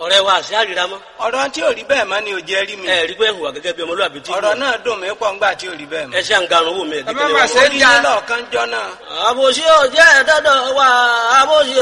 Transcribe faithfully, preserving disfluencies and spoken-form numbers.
ọ̀rẹ́ wa àṣẹ àríra mọ́. ọ̀rọ̀ tí ò rí bẹ́ẹ̀ mọ́ ni ò jẹ́ rí mi. ẹ rí pé hùwà gẹ́gẹ́ bí ọmọlúwàbí tí. ọ̀rọ̀ náà dùn mí pọ̀ ńgbà tí ò rí bẹ́ẹ̀ mọ́. ẹ ṣe àǹgarun owó mi ẹ̀ ẹ má má ṣe orí yín lọ́ọ̀kan jọ náà. àbòsí ò jẹ́ ẹ̀dọ́dọ̀ wa àbòsí